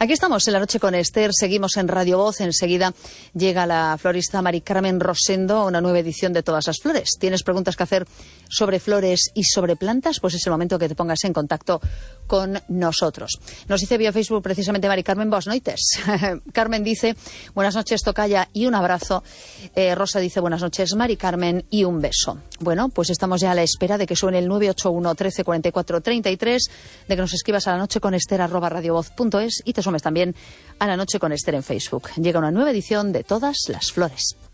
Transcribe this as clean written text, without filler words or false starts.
Aquí estamos en La Noche con Esther, seguimos en Radio Voz, enseguida llega la florista Mari Carmen Rosendo a una nueva edición de Todas las Flores. ¿Tienes preguntas que hacer sobre flores y sobre plantas? Pues es el momento que te pongas en contacto con nosotros. Nos dice vía Facebook precisamente Mari Carmen, buenas noches. Carmen dice, buenas noches tocaya y un abrazo. Rosa dice, buenas noches Mari Carmen y un beso. Bueno, pues estamos ya a la espera de que suene el 981 13 44 33, de que nos escribas a lanocheconester@radiovoz.es y te sumes también a La Noche con Esther en Facebook. Llega una nueva edición de Todas las Flores.